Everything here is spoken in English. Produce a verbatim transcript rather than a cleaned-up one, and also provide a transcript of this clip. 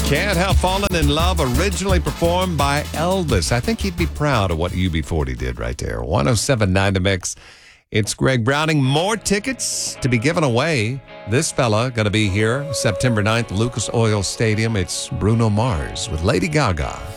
Can't Help Falling in Love, originally performed by Elvis. I think he'd be proud of what U B forty did right there. one oh seven point nine The Mix. It's Greg Browning. More tickets to be given away. This fella going to be here September ninth, Lucas Oil Stadium. It's Bruno Mars with Lady Gaga.